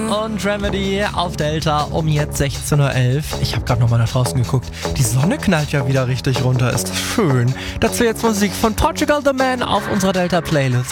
und Remedy auf Delta um jetzt 16.11 Uhr. Ich habe gerade nochmal nach draußen geguckt. Die Sonne knallt ja wieder richtig runter. Ist das schön. Dazu jetzt Musik von Portugal The Man auf unserer Delta-Playlist.